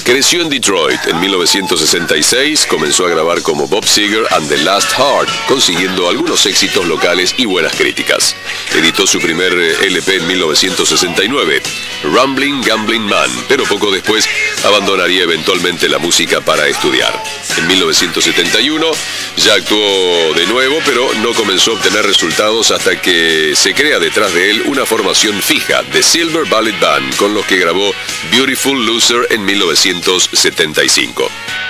Creció en Detroit. En 1966 comenzó a grabar como Bob Seger and the Last Heart, consiguiendo algunos éxitos locales y buenas críticas. Editó su primer LP en 1969, Rumbling Gambling Man, pero poco después abandonaría eventualmente la música para estudiar. En 1971 ya actuó de nuevo, pero no comenzó a obtener resultados hasta que se crea detrás de él una formación fija, The Silver Ballet Band, con los que grabó Beautiful Loser en 1975.